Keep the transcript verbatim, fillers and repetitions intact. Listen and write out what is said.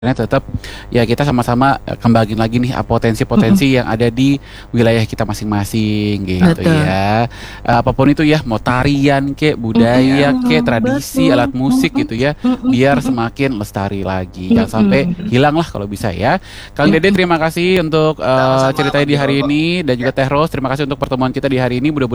Karena tetap ya kita sama-sama eh, kembangin lagi nih ah, Mhm. potensi-potensi yang ada di wilayah kita masing-masing gitu Betul. ya. Eh, apapun itu ya, mau tarian kek, budaya kek, Mhm, tradisi, betul, alat musik mhm, gitu ya, mhm biar mhm. semakin lestari lagi. Jangan sampai Mhm. hilang lah kalau bisa ya. Kang Dede Mhm. terima kasih untuk eh, Sama-sama ceritanya Bang di hari Jo. ini dan juga Ya. Teh Rose terima kasih untuk pertemuan kita di hari ini. Mudah